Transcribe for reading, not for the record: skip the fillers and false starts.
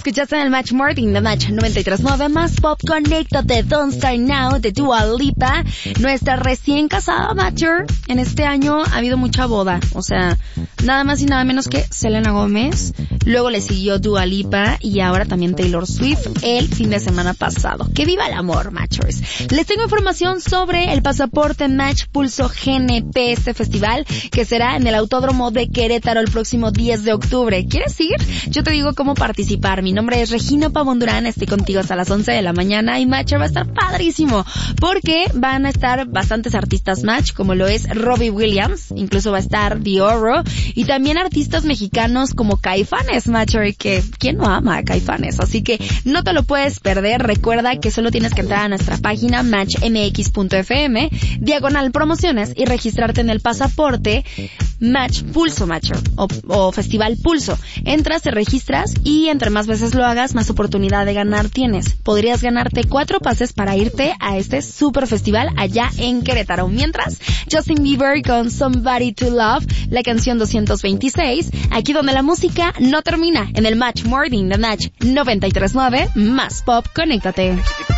Escuchaste en el Match Morning de Match 93.9 más pop. Conéctate, Don't Start Now de Dua Lipa. Nuestra recién casada Matcher. En este año ha habido mucha boda. O sea, nada más y nada menos que Selena Gómez. Luego le siguió Dua Lipa y ahora también Taylor Swift el fin de semana pasado. ¡Que viva el amor, Matchers! Les tengo información sobre el pasaporte Match Pulso GNP, este festival que será en el Autódromo de Querétaro el próximo 10 de octubre. ¿Quieres ir? Yo te digo cómo participar. Mi nombre es Regina Pavón Durán, estoy contigo hasta las 11 de la mañana y Matcher va a estar padrísimo porque van a estar bastantes artistas Match, como lo es Robbie Williams, incluso va a estar Dioro y también artistas mexicanos como Caifanes, Matcher, que ¿quién no ama a Caifanes? Así que no te lo puedes perder. Recuerda que solo tienes que entrar a nuestra página matchmx.fm, /promociones y registrarte en el pasaporte Match Pulso Matcher o Festival Pulso. Entras, te registras y entre más veces lo hagas, más oportunidad de ganar tienes. Podrías ganarte 4 pases para irte a este super festival allá en Querétaro. Mientras, Justin Bieber con Somebody to Love, la canción 226, aquí donde la música no termina, en el Match Morning de Match 93.9, más pop, conéctate.